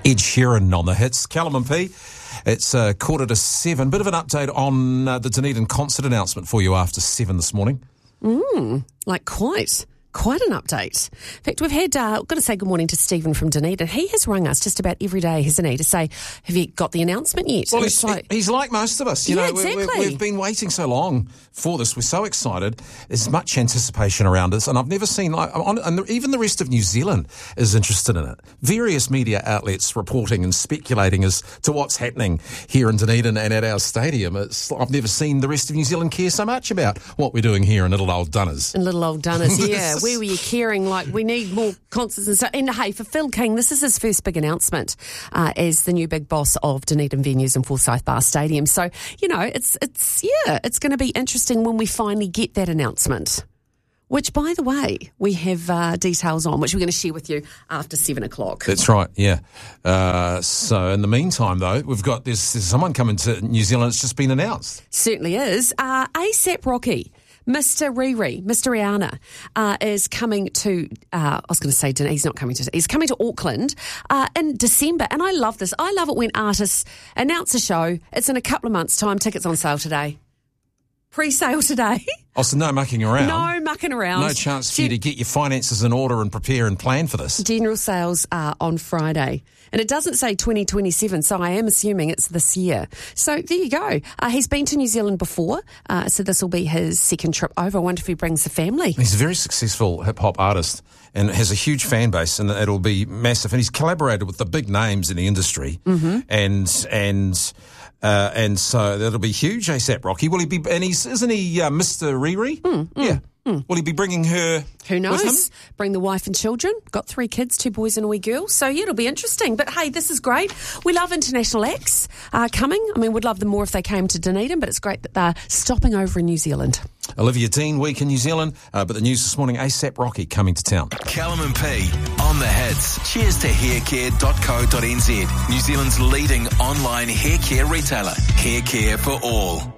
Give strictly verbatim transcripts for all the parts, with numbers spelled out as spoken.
Ed Sheeran on the hits. Callum and P. It's uh, quarter to seven. Bit of an update on uh, the Dunedin concert announcement for you after seven this morning. Mm, like quite. Quite an update. In fact, we've had, uh, I've got to say good morning to Stephen from Dunedin. He has rung us just about every day, hasn't he, to say, have you got the announcement yet? Well, he's like, he's like most of us. You yeah, know, exactly. we, we, we've been waiting so long for this. We're so excited. There's much anticipation around us, and I've never seen, like, on, and even the rest of New Zealand is interested in it. Various media outlets reporting and speculating as to what's happening here in Dunedin and at our stadium. It's, I've never seen the rest of New Zealand care so much about what we're doing here in Little Old Dunners. In Little Old Dunners, yeah. Where were you caring? Like, we need more concerts and stuff. And hey, for Phil King, this is his first big announcement uh, as the new big boss of Dunedin Venues and Forsyth Bar Stadium. So, you know, it's, it's yeah, it's going to be interesting when we finally get that announcement. Which, by the way, we have uh, details on, which we're going to share with you after seven o'clock. That's right, yeah. Uh, so, in the meantime, though, we've got this, there's someone coming to New Zealand. It's just been announced. Certainly is. Uh, ASAP Rocky. Mister Riri, Mister Rihanna, uh, is coming to, uh, I was going to say, he's not coming to, he's coming to Auckland uh, in December. And I love this. I love it when artists announce a show. It's in a couple of months' time. Tickets on sale today. Pre-sale today. Oh, so no mucking around. No mucking around. No chance for you to get your finances in order and prepare and plan for this. General sales are on Friday. And it doesn't say twenty twenty-seven, so I am assuming it's this year. So there you go. Uh, he's been to New Zealand before, uh, so this will be his second trip over. I wonder if he brings the family. He's a very successful hip-hop artist and has a huge fan base, and it'll be massive. And he's collaborated with the big names in the industry. Mm-hmm. And... and Uh, and so that'll be huge, ASAP Rocky. Will he be, and he's, isn't he uh, Mister Riri? Mm, mm, yeah. Mm. Will he be bringing her Who knows? with him? Bring the wife and children. Got three kids, two boys and a wee girl. So, yeah, it'll be interesting. But, hey, this is great. We love international acts uh, coming. I mean, we'd love them more if they came to Dunedin, but it's great that they're stopping over in New Zealand. Olivia Dean week in New Zealand, uh, but the news this morning, ASAP Rocky coming to town. Callum and P on the hits. Cheers to haircare dot co dot n z, New Zealand's leading online hair care retailer. Hair care for all.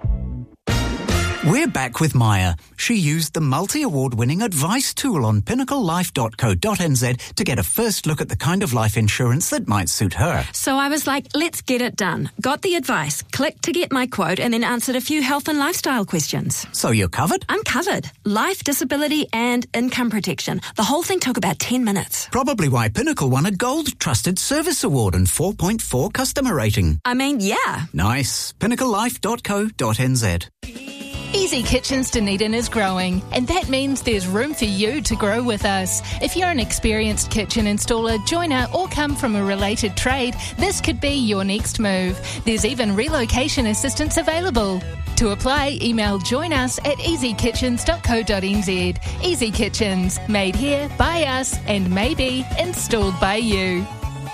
We're back with Maya. She used the multi-award-winning advice tool on pinnacle life dot co dot n z to get a first look at the kind of life insurance that might suit her. So I was like, let's get it done. Got the advice, clicked to get my quote, and then answered a few health and lifestyle questions. So you're covered? I'm covered. Life, disability, and income protection. The whole thing took about ten minutes. Probably why Pinnacle won a Gold Trusted Service Award and four point four customer rating. I mean, yeah. Nice. pinnacle life dot co dot n z. Easy Kitchens Dunedin is growing, and that means there's room for you to grow with us. If you're an experienced kitchen installer, joiner, or come from a related trade, this could be your next move. There's even relocation assistance available. To apply, email join us at easy kitchens dot co dot n z. Easy Kitchens, made here, by us, and maybe installed by you.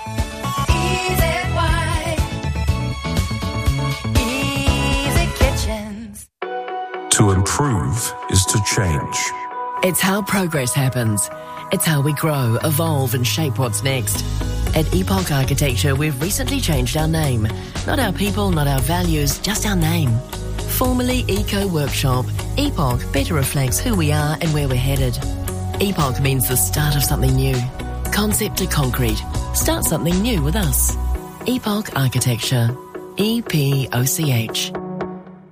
To improve is to change. It's how progress happens. It's how we grow, evolve, and shape what's next. At Epoch Architecture, we've recently changed our name. Not our people, not our values, just our name. Formerly Eco Workshop, Epoch better reflects who we are and where we're headed. Epoch means the start of something new. Concept to concrete. Start something new with us. Epoch Architecture. E P O C H.